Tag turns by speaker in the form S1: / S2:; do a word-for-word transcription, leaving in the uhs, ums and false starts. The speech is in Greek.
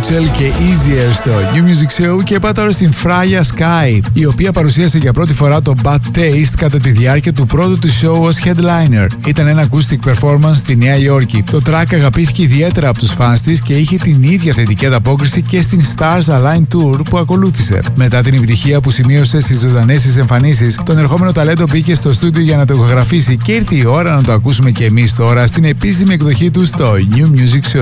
S1: Mitchell και Easier στο New Music Show και πάω τώρα στην Fraya Sky, η οποία παρουσίασε για πρώτη φορά το Bad Taste κατά τη διάρκεια του πρώτου του show ως headliner. Ήταν ένα acoustic performance στη Νέα Υόρκη. Το track αγαπήθηκε ιδιαίτερα από τους fans της και είχε την ίδια θετική ανταπόκριση και στην Stars Align Tour που ακολούθησε. Μετά την επιτυχία που σημείωσε στις ζωντανές της εμφανίσεις, τον ερχόμενο ταλέντο μπήκε στο στούντιο για να το ηχογραφήσει και ήρθε η ώρα να το ακούσουμε και εμείς τώρα στην επίσημη εκδοχή του στο New Music Show.